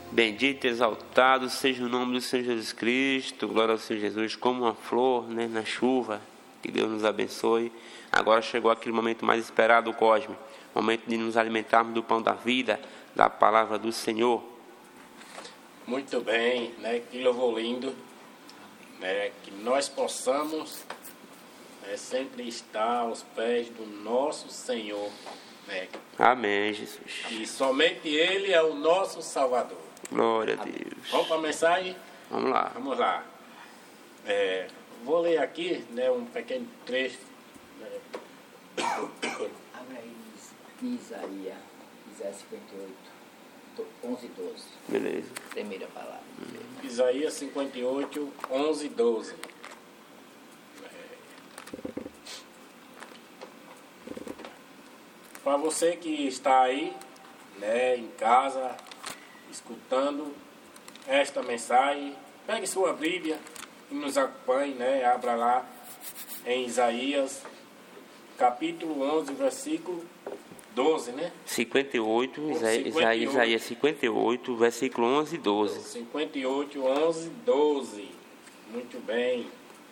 Bendito e exaltado seja o nome do Senhor Jesus Cristo. Glória ao Senhor Jesus, como uma flor, né, na chuva. Que Deus nos abençoe. Agora chegou aquele momento mais esperado, Cosme. Momento de nos alimentarmos do pão da vida, da palavra do Senhor. Muito bem, né? Que louvor lindo, né? Que nós possamos, né, sempre estar aos pés do nosso Senhor, né? Amém, Jesus. E somente Ele é o nosso Salvador. Glória a Deus. Vamos para a mensagem? Vamos lá. Vamos lá. Vou ler aqui, né, um pequeno trecho. Né? Abre aí Isaías 58, 11 e 12. Beleza. Primeira palavra. Isaías 58, 11 e 12. Para você que está aí, né, em casa, escutando esta mensagem, pegue sua Bíblia e nos acompanhe, né, abra lá em Isaías, capítulo 11, versículo 12, né? 58, 58. Isaías 58, versículo 11 e 12. 58, 11, 12. Muito bem.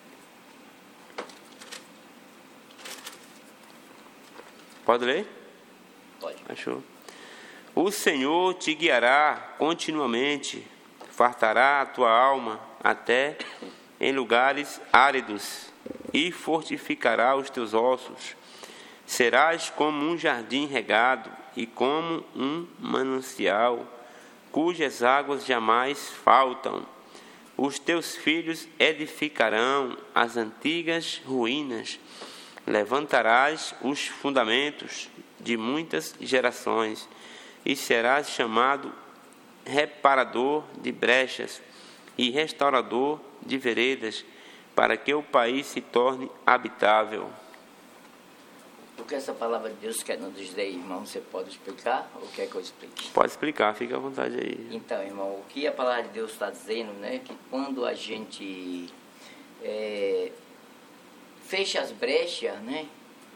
Pode ler? Pode. Achou? O Senhor te guiará continuamente, fartará a tua alma até em lugares áridos e fortificará os teus ossos. Serás como um jardim regado e como um manancial, cujas águas jamais faltam. Os teus filhos edificarão as antigas ruínas, levantarás os fundamentos de muitas gerações, e serás chamado reparador de brechas e restaurador de veredas, para que o país se torne habitável. O que essa palavra de Deus quer nos dizer, irmão? Você pode explicar ou quer que eu explique? Pode explicar, fica à vontade aí. Então, irmão, o que a palavra de Deus está dizendo, né? Que quando a gente fecha as brechas, né?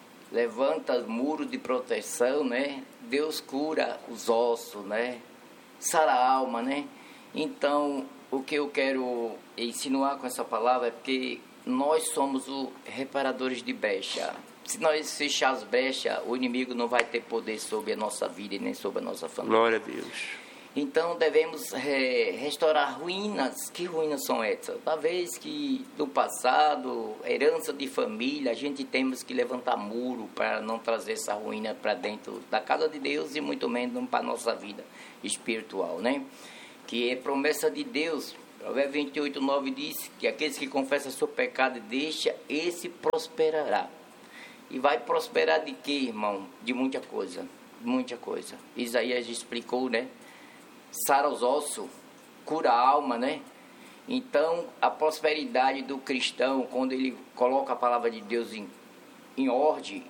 Levanta os muros de proteção, né? Deus cura os ossos, né? Sara a alma, né? Então, o que eu quero insinuar com essa palavra é porque nós somos os reparadores de brecha. Se nós fecharmos as brechas, o inimigo não vai ter poder sobre a nossa vida e nem sobre a nossa família. Glória a Deus. Então devemos restaurar ruínas. Que ruínas são essas? Talvez que do passado, herança de família, a gente temos que levantar muro para não trazer essa ruína para dentro da casa de Deus e muito menos para a nossa vida espiritual, né? Que é promessa de Deus. Provérbios 28, 9 diz que aqueles que confessam seu pecado e deixa, esse prosperará. E vai prosperar de quê, irmão? De muita coisa. Muita coisa. Isaías explicou, né? Sara os ossos, cura a alma, né? Então, a prosperidade do cristão, quando ele coloca a palavra de Deus em ordem,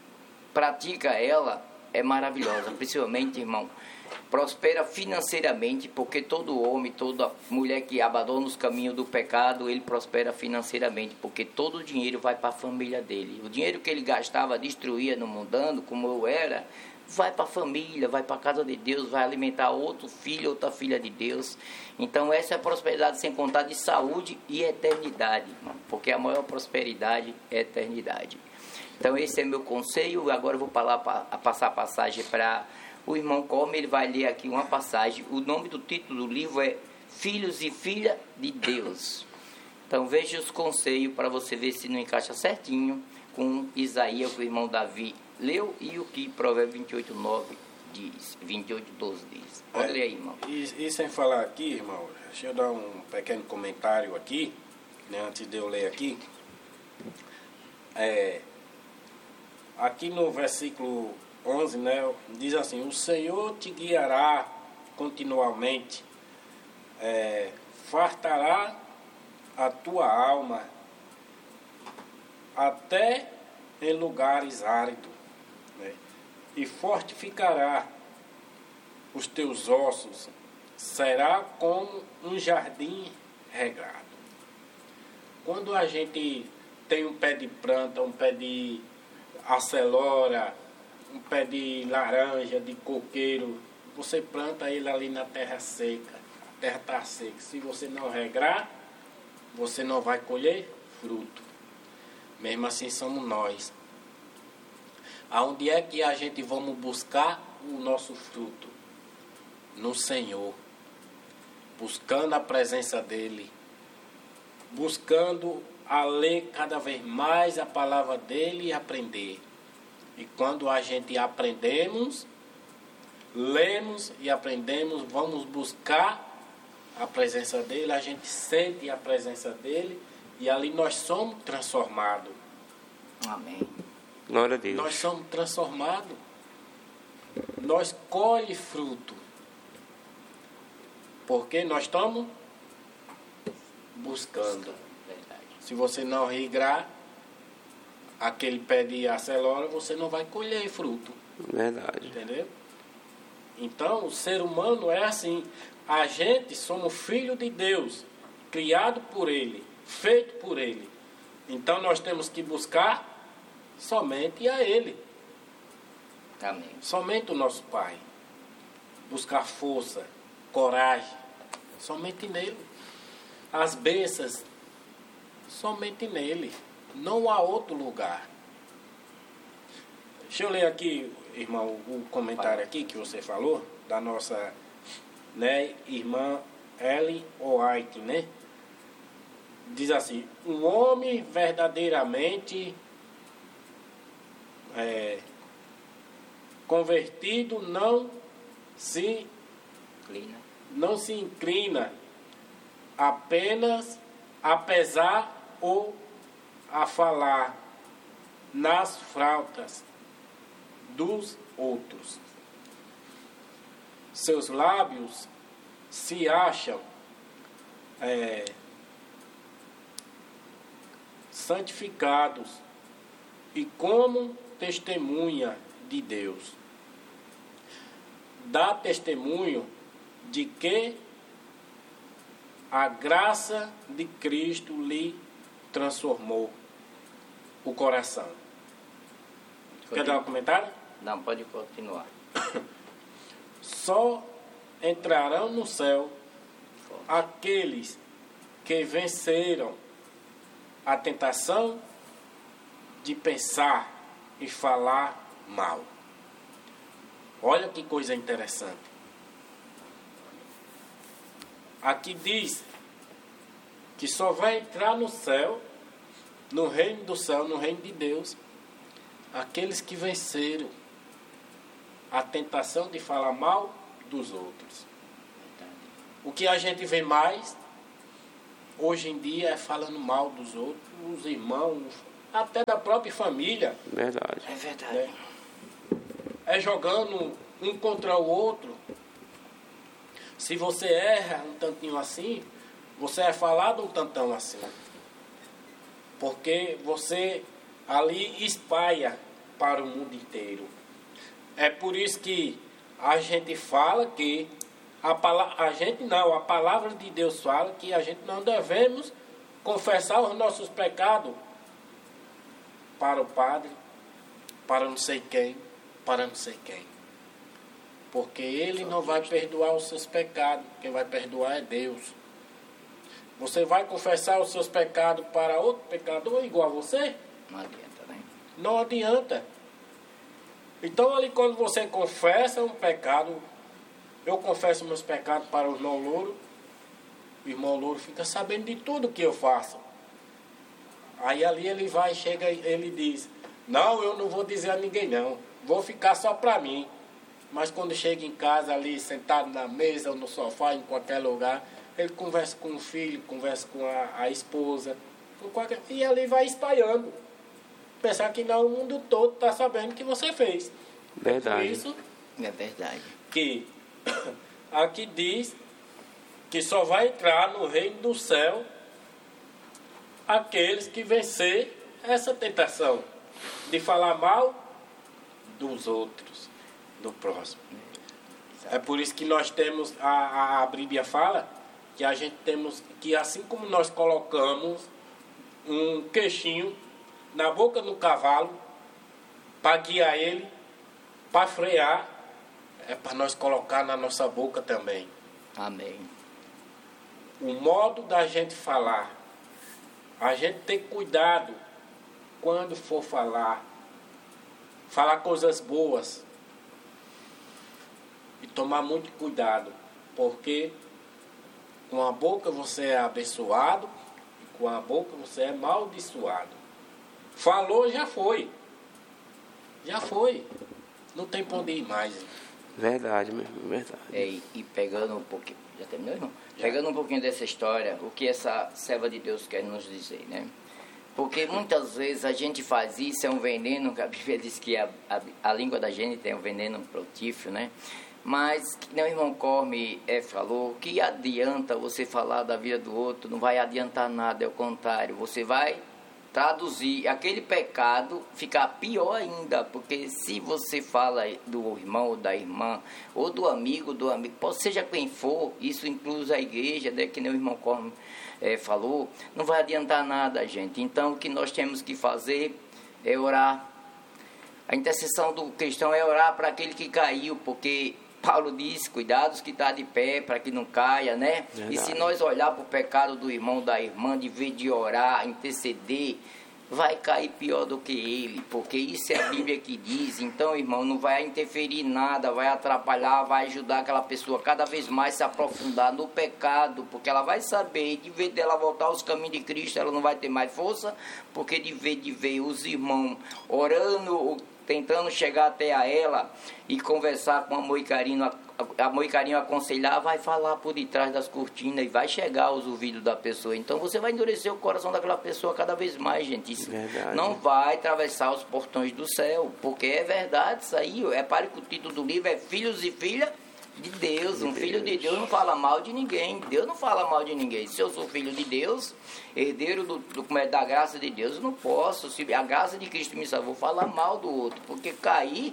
pratica ela, é maravilhosa. Principalmente, irmão, prospera financeiramente, porque todo homem, toda mulher que abandona os caminhos do pecado, ele prospera financeiramente, porque todo o dinheiro vai para a família dele. O dinheiro que ele gastava, destruía no mundano, como eu era, vai para a família, vai para a casa de Deus, vai alimentar outro filho, outra filha de Deus. Então essa é a prosperidade sem contar de saúde e eternidade, irmão, porque a maior prosperidade é a eternidade. Então esse é meu conselho. Agora eu vou passar a passagem para o irmão Come. Ele vai ler aqui uma passagem. O nome do título do livro é Filhos e Filhas de Deus. Então veja os conselhos para você ver se não encaixa certinho com Isaías, que o irmão Davi leu, e o que Provérbios 28, 9 diz, 28, 12 diz. Pode ler aí, irmão. E sem falar aqui, irmão, deixa eu dar um pequeno comentário aqui, né, antes de eu ler aqui. Aqui no versículo 11, né, diz assim: o Senhor te guiará continuamente, fartará a tua alma até em lugares áridos, né, e fortificará os teus ossos, será como um jardim regado. Quando a gente tem um pé de planta, um pé de acelora, um pé de laranja, de coqueiro, você planta ele ali na terra seca. a terra está seca. Se você não regrar, você não vai colher fruto. Mesmo assim somos nós. Aonde é que a gente vamos buscar o nosso fruto? No Senhor. Buscando a presença dEle. Buscando a ler cada vez mais a palavra dEle e aprender. E quando a gente aprendemos, lemos e aprendemos, vamos buscar a presença dEle, a gente sente a presença dEle e ali nós somos transformados. Amém. Glória a Deus. Nós somos transformados. Nós colhe fruto. Porque nós estamos buscando. Verdade. Se você não regrar aquele pé de acelora, você não vai colher fruto. Verdade. Entendeu? Então, o ser humano é assim. A gente somos filhos de Deus, criado por Ele, feito por Ele. Então, nós temos que buscar somente a Ele. Amém. Somente o nosso Pai. Buscar força, coragem, somente nele. As bênçãos, somente nele. Não há outro lugar. Deixa eu ler aqui, irmão, o comentário aqui que você falou, da nossa, né, irmã Ellen White, né? Diz assim: um homem verdadeiramente convertido não se inclina apenas apesar ou a falar nas faltas dos outros. Seus lábios se acham santificados e como testemunha de Deus. Dá testemunho de que a graça de Cristo lhe transformou o coração. Quer dar um comentário? Não, pode continuar. Só entrarão no céu aqueles que venceram a tentação de pensar e falar mal. Olha que coisa interessante. Aqui diz que só vai entrar no céu, no reino do céu, no reino de Deus, aqueles que venceram a tentação de falar mal dos outros. O que a gente vê mais hoje em dia é falando mal dos outros, os irmãos, até da própria família. Verdade. É verdade. Né? É jogando um contra o outro. Se você erra um tantinho assim, você é falado um tantão assim. Porque você ali espalha para o mundo inteiro. É por isso que a gente fala que a palavra de Deus fala que a gente não devemos confessar os nossos pecados para o padre, para não sei quem, para não sei quem. Porque ele não vai perdoar os seus pecados. Quem vai perdoar é Deus. Você vai confessar os seus pecados para outro pecador igual a você? Não adianta, né? Não adianta. Então, ali quando você confessa um pecado, eu confesso meus pecados para o irmão Louro, o irmão Louro fica sabendo de tudo que eu faço. Aí ali ele vai, chega e ele diz: não, eu não vou dizer a ninguém não, vou ficar só para mim. Mas quando chega em casa ali, sentado na mesa ou no sofá, em qualquer lugar, ele conversa com o filho, conversa com a esposa, e ali vai espalhando. Pensar que não, o mundo todo está sabendo que você fez. Verdade. Por isso É verdade. que aqui diz que só vai entrar no reino do céu aqueles que vencer essa tentação de falar mal dos outros, do próximo. É por isso que nós temos, a Bíblia fala que a gente temos que, assim como nós colocamos um queixinho na boca do cavalo para guiar ele, para frear, é para nós colocar na nossa boca também. Amém. o modo da gente falar. A gente tem cuidado quando for falar. Falar coisas boas. E tomar muito cuidado. Porque com a boca você é abençoado e com a boca você é amaldiçoado. Falou, já foi. Já foi. Não tem pra onde ir mais. Verdade mesmo, verdade. E pegando um pouquinho... Já terminou, irmão? Pegando um pouquinho dessa história, o que essa serva de Deus quer nos dizer, né? Porque muitas vezes a gente faz isso, é um veneno, que a Bíblia diz que a língua da gente tem um veneno frutífero, né? Mas, que nem o irmão Corme falou, que adianta você falar da vida do outro? Não vai adiantar nada, é o contrário. Você vai traduzir aquele pecado, ficar pior ainda, porque se você fala do irmão ou da irmã, ou do amigo, seja quem for, isso inclui a igreja, né, que nem o irmão Corme falou, não vai adiantar nada, gente. Então, o que nós temos que fazer é orar. A intercessão do cristão é orar para aquele que caiu, porque Paulo diz, cuidados que está de pé, para que não caia, né? Verdade. E se nós olhar para o pecado do irmão, da irmã, de vez de orar, interceder, vai cair pior do que ele, porque isso é a Bíblia que diz. Então, irmão, não vai interferir nada, vai atrapalhar, vai ajudar aquela pessoa cada vez mais a se aprofundar no pecado, porque ela vai saber, de vez dela voltar aos caminhos de Cristo, ela não vai ter mais força, porque de vez de ver os irmãos orando, tentando chegar até a ela e conversar com amor e carinho, aconselhar, vai falar por detrás das cortinas e vai chegar aos ouvidos da pessoa. Então você vai endurecer o coração daquela pessoa cada vez mais, gente. Isso não vai atravessar os portões do céu, porque é verdade isso aí. Para que o título do livro é Filhos e Filhas de Deus. Filho de Deus não fala mal de ninguém. Deus não fala mal de ninguém. Se eu sou filho de Deus, herdeiro da graça de Deus, eu não posso, se a graça de Cristo me salvou, falar mal do outro, porque cair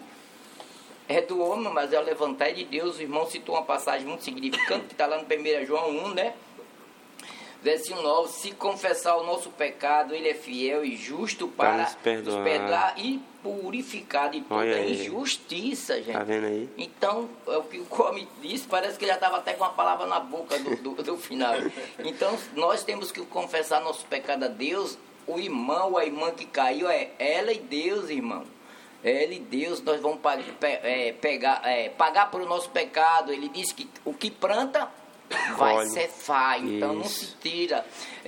é do homem, mas é levantar é de Deus. O irmão citou uma passagem muito significante, que está lá no 1 João 1, né? Versículo 9, se confessar o nosso pecado, ele é fiel e justo para nos perdoar e purificar de toda injustiça, gente. Tá vendo aí? Então, é o que o Come disse, parece que ele já estava até com a palavra na boca do final. Então, nós temos que confessar nosso pecado a Deus. O irmão ou a irmã que caiu é ela e Deus, irmão. Ela e Deus, nós vamos pagar por o nosso pecado. Ele disse que o que planta vai cefar, então não se tira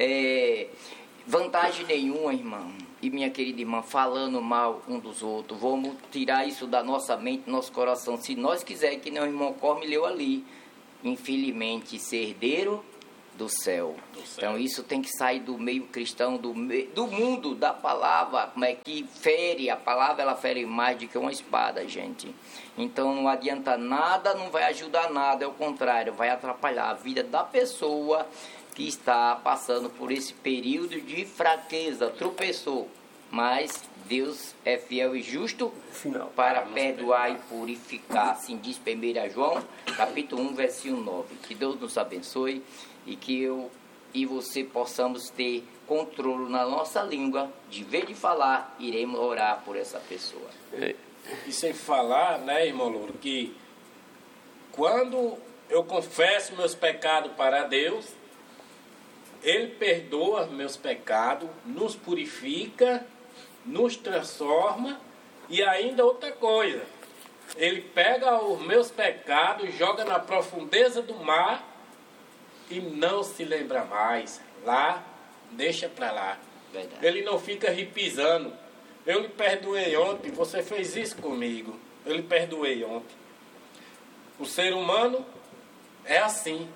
vantagem nenhuma, irmão. E minha querida irmã, falando mal um dos outros, vamos tirar isso da nossa mente, do nosso coração. Se nós quisermos, que nem o irmão Corme leu ali, infelizmente, ser herdeiro do céu. Então isso tem que sair do meio cristão, do mundo, da palavra, como é que fere, a palavra ela fere mais do que uma espada, gente. Então não adianta nada, não vai ajudar nada, é o contrário, vai atrapalhar a vida da pessoa que está passando por esse período de fraqueza, tropeçou. Mas Deus é fiel e justo para perdoar e purificar. Assim diz 1 João, capítulo 1, versículo 9. Que Deus nos abençoe e que eu e você possamos ter controle na nossa língua. De vez de falar, iremos orar por essa pessoa. E sem falar, né, irmão Louro, que quando eu confesso meus pecados para Deus, Ele perdoa meus pecados, nos purifica, nos transforma. E ainda outra coisa, Ele pega os meus pecados, joga na profundeza do mar e não se lembra mais. Lá, deixa para lá. Verdade. Ele não fica repisando. Eu lhe perdoei ontem, você fez isso comigo. Eu lhe perdoei ontem. O ser humano é assim.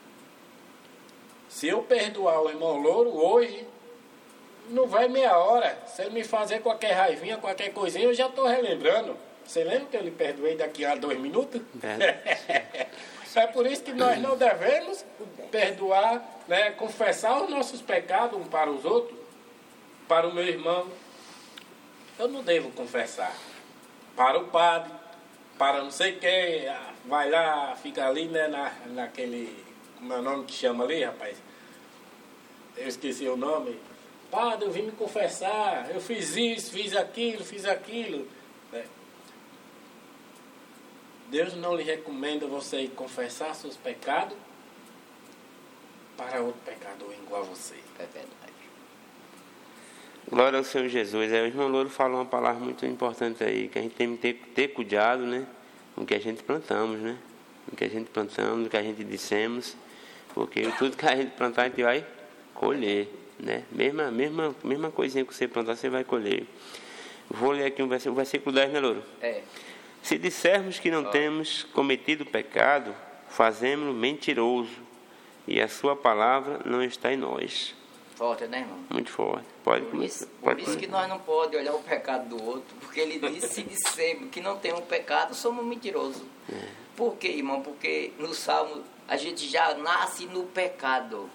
Se eu perdoar o irmão Louro hoje, não vai meia hora. Se ele me fazer qualquer raivinha, qualquer coisinha, eu já estou relembrando. Você lembra que eu lhe perdoei daqui a 2 minutos? É por isso que nós não devemos perdoar, né, confessar os nossos pecados uns para os outros. Para o meu irmão, eu não devo confessar. Para o padre, para não sei quem, vai lá, fica ali, né, naquele... Como é o nome que chama ali, rapaz? Eu esqueci o nome. Padre, eu vim me confessar, eu fiz isso, fiz aquilo. Né? Deus não lhe recomenda você ir confessar seus pecados para outro pecador igual a você. É verdade. Glória ao Senhor Jesus. O irmão Louro falou uma palavra muito importante aí, que a gente tem que ter cuidado, né, com o que a gente plantamos, né? O que a gente plantamos, o que a gente dissemos, porque tudo que a gente plantar a gente vai colher, né? Mesma coisinha que você plantar, você vai colher. Vou ler aqui o versículo 10, né, Louro? Se dissermos que não temos cometido pecado, fazemos-lo mentiroso, e a sua palavra não está em nós. Forte, né, irmão? Muito forte. Pode Por isso que nós não podemos olhar o pecado do outro, porque ele disse, se dissermos que não temos pecado, somos mentirosos. Por quê, irmão? Porque no Salmo a gente já nasce no pecado.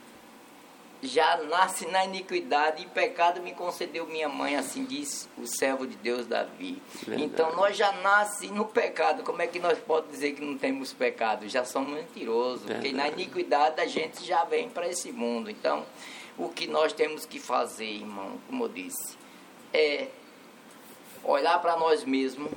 Já nasce na iniquidade, e pecado me concedeu minha mãe, assim diz o servo de Deus Davi. Verdade. Então nós já nascemos no pecado. Como é que nós podemos dizer que não temos pecado? Já somos mentirosos, porque na iniquidade a gente já vem para esse mundo. Então, o que nós temos que fazer, irmão, como eu disse, é olhar para nós mesmos,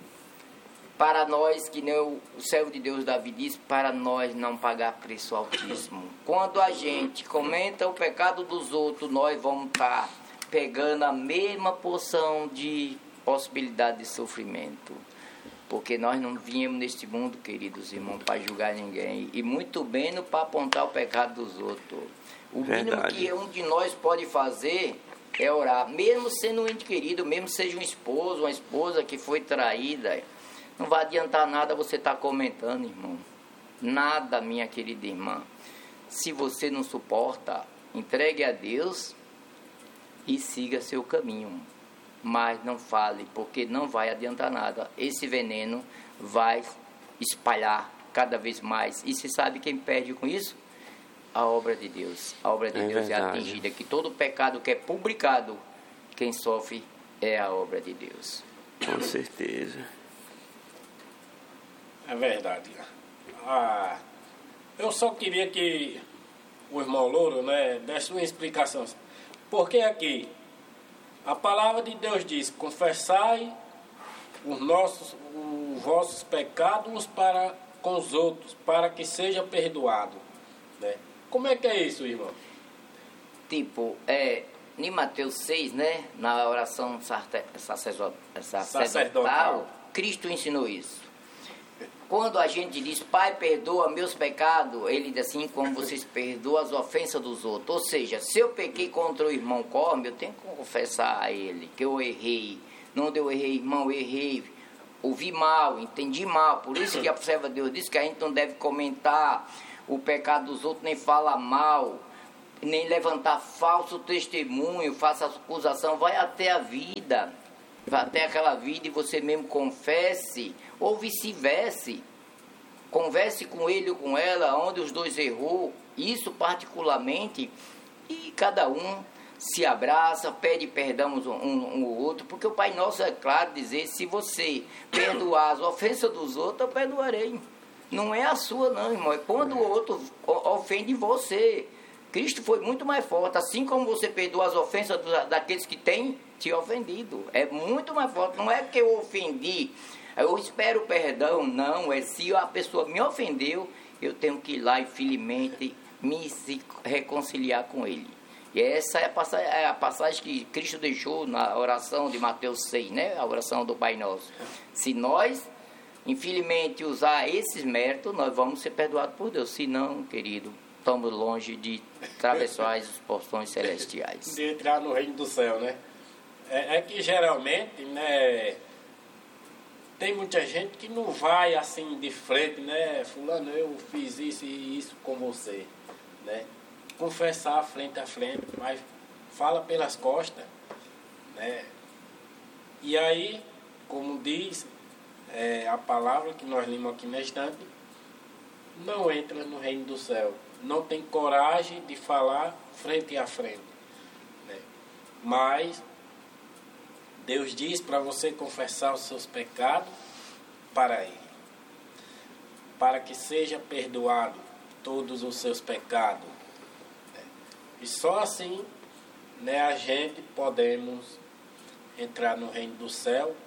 para nós, que nem o servo de Deus Davi disse, para nós não pagar preço altíssimo. Quando a gente comenta o pecado dos outros, nós vamos estar pegando a mesma porção de possibilidade de sofrimento. Porque nós não viemos neste mundo, queridos irmãos, para julgar ninguém, e muito menos para apontar o pecado dos outros. O mínimo que um de nós pode fazer é orar, mesmo sendo um ente querido, mesmo seja um esposo, uma esposa que foi traída. Não vai adiantar nada você estar comentando, irmão. Nada, minha querida irmã. Se você não suporta, entregue a Deus e siga seu caminho. Mas não fale, porque não vai adiantar nada. Esse veneno vai espalhar cada vez mais. E você sabe quem perde com isso? A obra de Deus. A obra de Deus é atingida. Que todo pecado que é publicado, quem sofre é a obra de Deus. Com certeza. É verdade. Eu só queria que o irmão Louro, né, desse uma explicação. Porque aqui, a palavra de Deus diz, confessai os vossos pecados para com os outros, para que seja perdoado. Né? Como é que é isso, irmão? Tipo, em Mateus 6, né, na oração sacerdotal, Cristo ensinou isso. Quando a gente diz, Pai, perdoa meus pecados, ele diz assim, como vocês perdoam as ofensas dos outros. Ou seja, se eu pequei contra o irmão Corme, eu tenho que confessar a ele que eu errei. Não eu errei, irmão, eu errei. Ouvi mal, entendi mal. Por isso que a palavra de Deus diz que a gente não deve comentar o pecado dos outros, nem falar mal, nem levantar falso testemunho, faça acusação. Vai até a vida. Vai até aquela vida e você mesmo confesse, ou vice-versa, converse com ele ou com ela, onde os dois errou, isso particularmente, e cada um se abraça, pede perdão um ao outro, porque o Pai Nosso é claro dizer, se você perdoar as ofensas dos outros, eu perdoarei. Não é a sua não, irmão, é quando o outro ofende você. Cristo foi muito mais forte, assim como você perdoa as ofensas daqueles que têm te ofendido. É muito mais forte. Não é que eu ofendi, eu espero perdão, não. É se a pessoa me ofendeu, eu tenho que ir lá e filmente se reconciliar com ele. E essa é a passagem que Cristo deixou na oração de Mateus 6, né? A oração do Pai Nosso. Se nós, infelizmente, usar esses méritos, nós vamos ser perdoados por Deus. Se não, querido, estamos longe de atravessar as porções celestiais. De entrar no reino do céu, né? É que geralmente, né, tem muita gente que não vai assim de frente, né? Fulano, eu fiz isso e isso com você, né? Confessar frente a frente, mas fala pelas costas, né? E aí, como diz a palavra que nós lemos aqui na estante, não entra no reino do céu. Não tem coragem de falar frente a frente, né? Mas Deus diz para você confessar os seus pecados para Ele, para que seja perdoado todos os seus pecados, né? E só assim, né, a gente podemos entrar no reino do céu,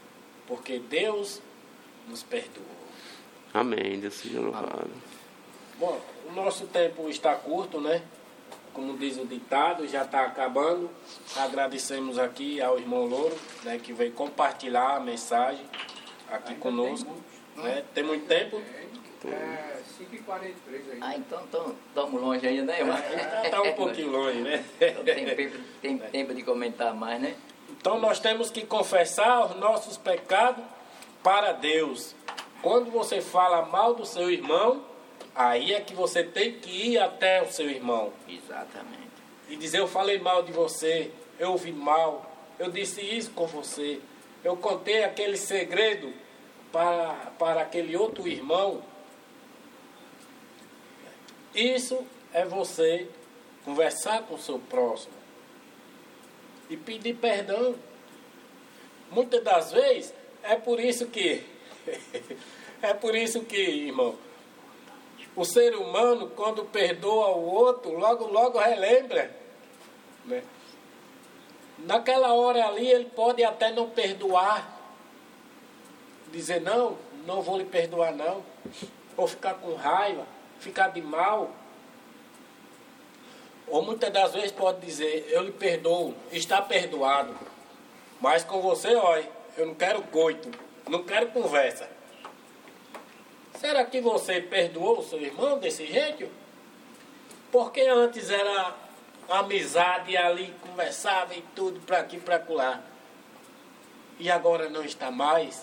porque Deus nos perdoou. Amém, Deus seja louvado. Bom, o nosso tempo está curto, né? Como diz o ditado, já está acabando. Agradecemos aqui ao irmão Louro, né, que veio compartilhar a mensagem aqui conosco. Né? Tem muito tempo? 5h43 aí. Então estamos longe ainda, né, irmão? Está um pouquinho longe, né? Então tem tempo de comentar mais, né? Então nós temos que confessar os nossos pecados para Deus. Quando você fala mal do seu irmão, aí é que você tem que ir até o seu irmão. Exatamente. E dizer, eu falei mal de você, eu ouvi mal, eu disse isso com você, eu contei aquele segredo para aquele outro irmão. Isso é você conversar com o seu próximo e pedir perdão. Muitas das vezes é por isso que, irmão, o ser humano, quando perdoa o outro, logo relembra. Né? Naquela hora ali, ele pode até não perdoar. Dizer, não vou lhe perdoar não. Ou ficar com raiva, ficar de mal. Ou muitas das vezes pode dizer, eu lhe perdoo, está perdoado. Mas com você, olha, eu não quero coito, não quero conversa. Será que você perdoou o seu irmão desse jeito? Porque antes era amizade ali, conversava e tudo, para aqui, para acolá. E agora não está mais.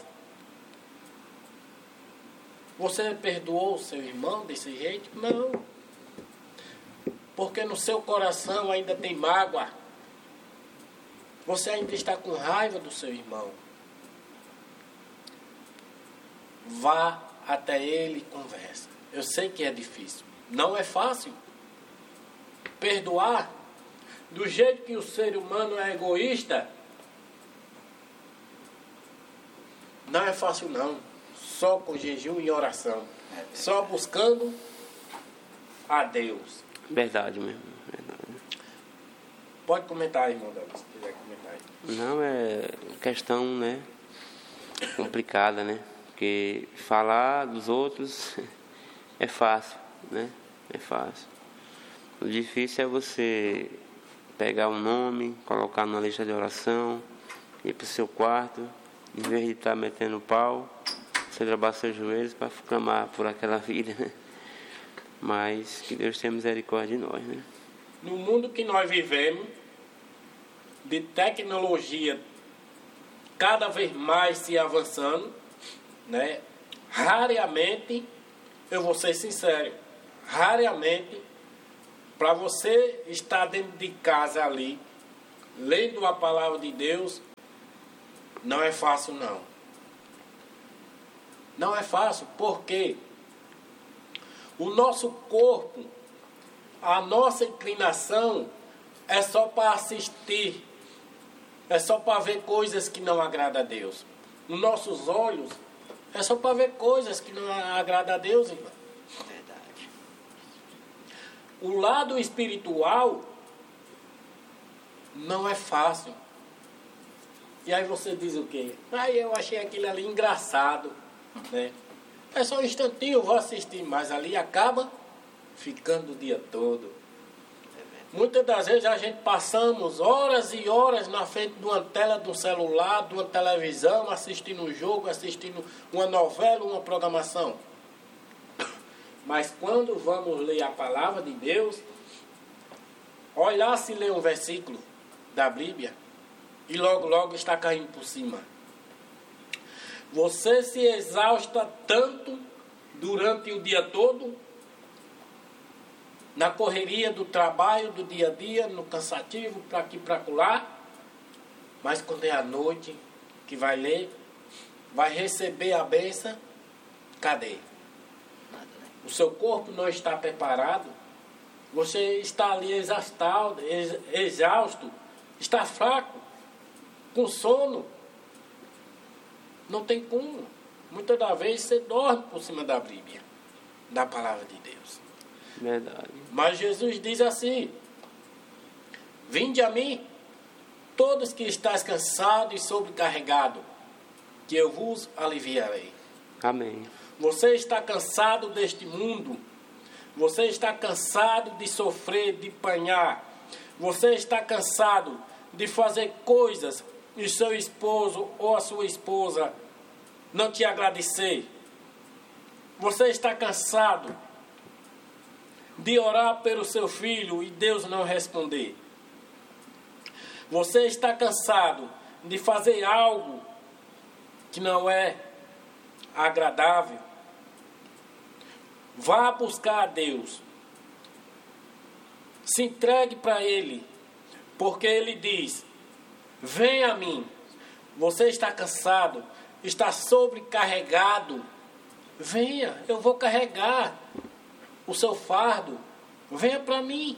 Você perdoou o seu irmão desse jeito? Não. Porque no seu coração ainda tem mágoa. Você ainda está com raiva do seu irmão. Vá até ele e conversa. Eu sei que é difícil. Não é fácil. Perdoar, do jeito que o ser humano é egoísta, não é fácil não. Só com jejum e oração. Só buscando a Deus. Verdade mesmo. Verdade. Pode comentar, irmão Davi, se quiser comentar aí. Não, é questão, né, complicada, né? Porque falar dos outros é fácil, né? É fácil. O difícil é você pegar um nome, colocar na lista de oração, ir para o seu quarto, em vez de estar metendo pau, você dobrar seus joelhos para clamar por aquela vida, né? Mas que Deus tenha misericórdia de nós, né? No mundo que nós vivemos, de tecnologia cada vez mais se avançando, né? Raramente, eu vou ser sincero, raramente, para você estar dentro de casa ali, lendo a palavra de Deus, não é fácil não. Não é fácil, porque o nosso corpo, a nossa inclinação é só para assistir, é só para ver coisas que não agradam a Deus. Os nossos olhos é só para ver coisas que não agradam a Deus, irmão. Verdade. O lado espiritual não é fácil. E aí você diz o quê? Eu achei aquilo ali engraçado, né? É só um instantinho, eu vou assistir, mas ali acaba ficando o dia todo. Muitas das vezes a gente passamos horas e horas na frente de uma tela de um celular, de uma televisão, assistindo um jogo, assistindo uma novela, uma programação. Mas quando vamos ler a palavra de Deus, olhar se ler um versículo da Bíblia e logo está caindo por cima. Você se exausta tanto durante o dia todo, na correria do trabalho, do dia a dia, no cansativo, para aqui, para acolá, mas quando é a noite que vai ler, vai receber a bênção, cadê? O seu corpo não está preparado, você está ali exausto, está fraco, com sono, não tem como. Muitas das vezes você dorme por cima da Bíblia, da palavra de Deus. Verdade. Mas Jesus diz assim: vinde a mim, todos que estáis cansados e sobrecarregados, que eu vos aliviarei. Amém. Você está cansado deste mundo, Você está cansado de sofrer, de apanhar. Você está cansado de fazer coisas e seu esposo ou a sua esposa não te agradecer. Você está cansado de orar pelo seu filho e Deus não responder. Você está cansado de fazer algo que não é agradável. Vá buscar a Deus. Se entregue para Ele, porque Ele diz: venha a mim. Você está cansado, está sobrecarregado. Venha, eu vou carregar o seu fardo. Venha para mim,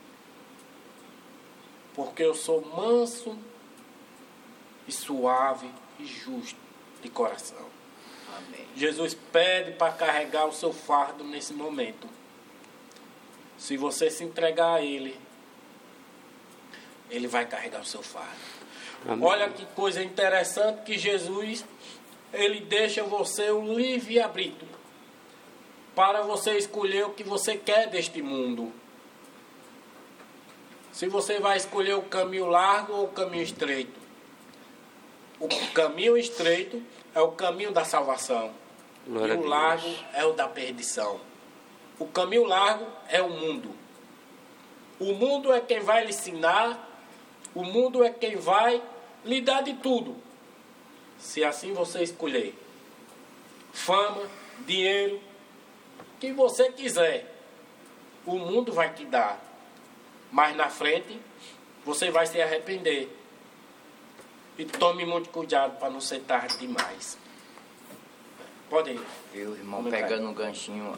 porque eu sou manso e suave e justo de coração. Amém. Jesus pede para carregar o seu fardo nesse momento. Se você se entregar a Ele, Ele vai carregar o seu fardo. Amém. Olha que coisa interessante que Jesus, Ele deixa você o livre-arbítrio para você escolher o que você quer deste mundo. Se você vai escolher o caminho largo ou o caminho estreito. O caminho estreito é o caminho da salvação. Glória E a o Deus. largo é o da perdição. O caminho largo é o mundo. O mundo é quem vai lhe ensinar. O mundo é quem vai lhe dar de tudo. Se assim você escolher. Fama, dinheiro, o que você quiser. O mundo vai te dar. Mas na frente, você vai se arrepender. E tome muito cuidado para não ser tarde demais. Pode ir. Viu, irmão, Comentário. pegando um ganchinho,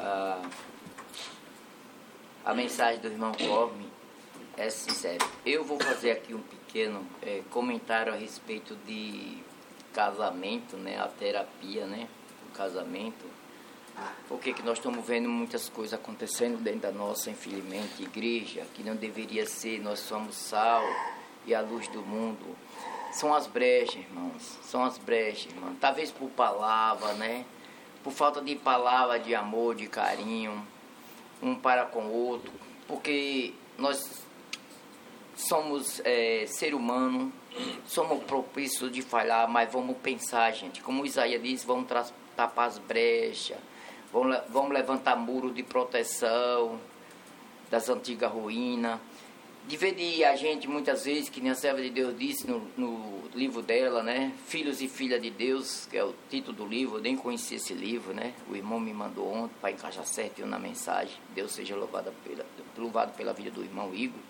a mensagem do irmão Corme é sincera. Eu vou fazer aqui um pequeno comentário a respeito de casamento, né? A terapia, né? O casamento. Porque que nós estamos vendo muitas coisas acontecendo dentro da nossa, infelizmente, igreja, que não deveria ser. Nós somos sal e a luz do mundo. São as brechas, irmãos. São as brechas, irmãos. Talvez por palavra, né? Por falta de palavra, de amor, de carinho, um para com o outro. Porque nós somos ser humano, somos propícios de falhar, mas vamos pensar, gente. Como Isaías diz, vamos tapar as brechas, vamos levantar muro de proteção das antigas ruínas. De vez de a gente, muitas vezes, que nem a serva de Deus disse no livro dela, né? Filhos e Filhas de Deus, que é o título do livro, eu nem conhecia esse livro, né? O irmão me mandou ontem para encaixar certinho na mensagem. Deus seja louvado pela vida do irmão Igor.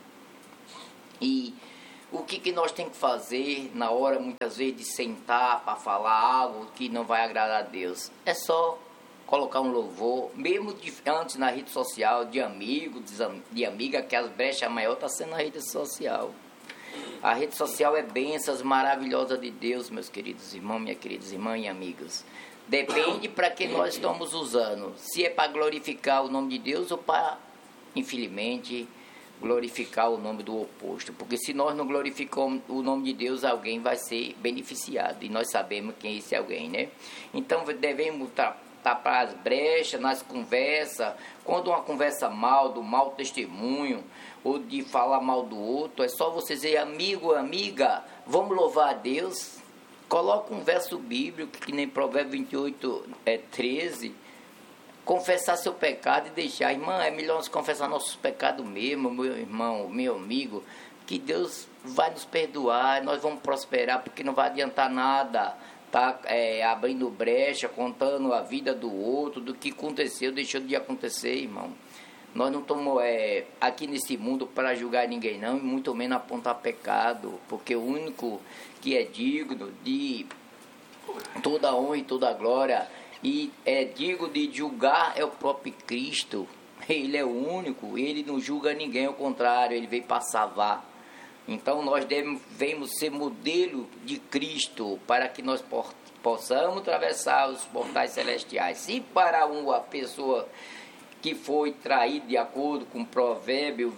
E o que nós temos que fazer na hora, muitas vezes, de sentar para falar algo que não vai agradar a Deus? É só colocar um louvor, mesmo antes na rede social, de amigo, de amiga, que as brechas maior está sendo na rede social. A rede social é bênçãos maravilhosas de Deus, meus queridos irmãos, minhas queridas irmãs e amigos. Depende para que nós estamos usando. Se é para glorificar o nome de Deus ou para, infelizmente, glorificar o nome do oposto. Porque se nós não glorificamos o nome de Deus, alguém vai ser beneficiado. E nós sabemos quem é esse alguém, né? Então devemos tapar as brechas nas conversas. Quando uma conversa mal, do mau testemunho, ou de falar mal do outro, é só você dizer: amigo, amiga, vamos louvar a Deus. Coloca um verso bíblico, que nem Provérbios 28, 13. Confessar seu pecado e deixar. Irmã, é melhor nós confessar nossos pecados mesmo, meu irmão, meu amigo, que Deus vai nos perdoar, nós vamos prosperar, porque não vai adiantar nada tá abrindo brecha, contando a vida do outro, do que aconteceu, deixou de acontecer, irmão. Nós não estamos aqui nesse mundo para julgar ninguém, não, e muito menos apontar pecado, porque o único que é digno de toda honra e toda glória e é digno de julgar é o próprio Cristo. Ele é o único, ele não julga ninguém, ao contrário, ele veio para salvar. Então nós devemos ser modelo de Cristo para que nós possamos atravessar os portais celestiais. Se para uma pessoa que foi traída, de acordo com Provérbios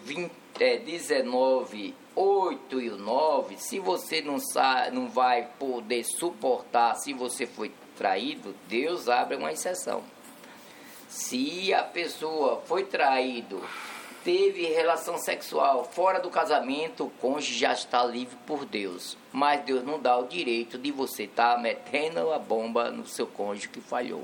19, 8 e 9, se você não vai poder suportar, se você foi traído, Deus abre uma exceção. Se a pessoa foi traído, teve relação sexual fora do casamento, o cônjuge já está livre por Deus. Mas Deus não dá o direito de você estar metendo a bomba no seu cônjuge que falhou.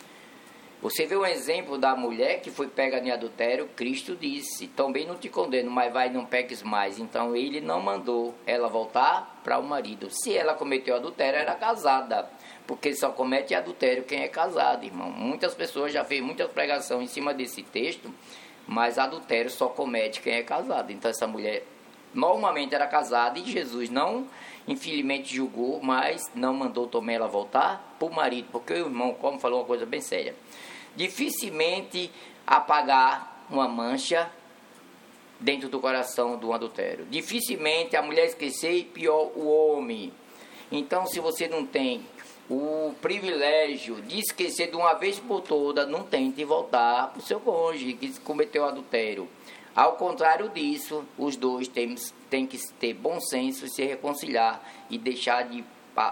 Você vê um exemplo da mulher que foi pega em adultério. Cristo disse: também não te condeno, mas vai, não peques mais. Então ele não mandou ela voltar para o marido. Se ela cometeu adultério, era casada, porque só comete adultério quem é casado, irmão. Muitas pessoas já fez muitas pregações em cima desse texto, mas adultério só comete quem é casado. Então essa mulher normalmente era casada e Jesus não, infelizmente, julgou, mas não mandou também ela voltar para o marido, porque o irmão, como falou, uma coisa bem séria: dificilmente apagar uma mancha dentro do coração do adultério. Dificilmente a mulher esquecer, e pior o homem. Então, se você não tem o privilégio de esquecer de uma vez por toda, não tente voltar para o seu cônjuge que cometeu adultério. Ao contrário disso, os dois têm que ter bom senso e se reconciliar e deixar de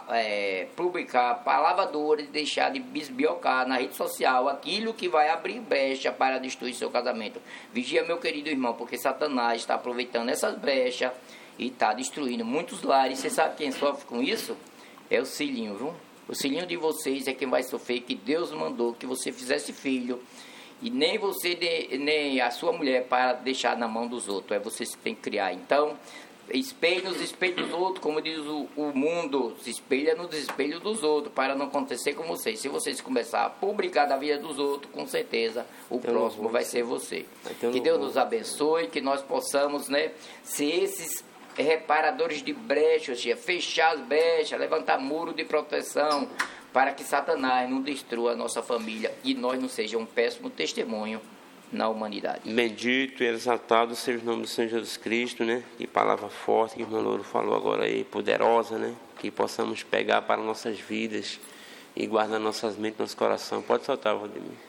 publicar palavras duras, deixar de bisbiocar na rede social aquilo que vai abrir brecha para destruir seu casamento. Vigia, meu querido irmão, porque Satanás está aproveitando essas brechas e está destruindo muitos lares. Você sabe quem sofre com isso? É o filhinho, viu? O filhinho de vocês é quem vai sofrer, que Deus mandou que você fizesse filho. E nem você, nem a sua mulher, para deixar na mão dos outros. É você que tem que criar. Então, espelhe nos espelhos dos outros, como diz o mundo, se espelha nos espelhos dos outros, para não acontecer com vocês. Se vocês começarem a publicar da vida dos outros, com certeza o próximo vai ser você. Que Deus nos abençoe, que nós possamos, ser esses reparadores de brechas, fechar as brechas, levantar muro de proteção, para que Satanás não destrua a nossa família e nós não sejamos um péssimo testemunho na humanidade. Bendito e exaltado seja o nome do Senhor Jesus Cristo, Que palavra forte que o irmão Louro falou agora aí, poderosa, Que possamos pegar para nossas vidas e guardar nossas mentes, nosso coração. Pode soltar, Valdemir.